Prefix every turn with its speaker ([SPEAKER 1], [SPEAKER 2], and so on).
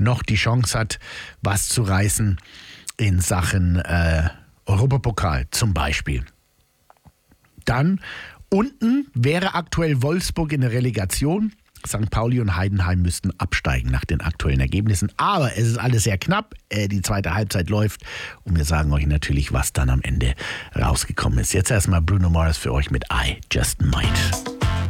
[SPEAKER 1] noch die Chance hat, was zu reißen in Sachen Europapokal zum Beispiel. Dann unten wäre aktuell Wolfsburg in der Relegation. St. Pauli und Heidenheim müssten absteigen nach den aktuellen Ergebnissen. Aber es ist alles sehr knapp. Die zweite Halbzeit läuft. Und wir sagen euch natürlich, was dann am Ende rausgekommen ist. Jetzt erstmal Bruno Mars für euch mit I Just Might.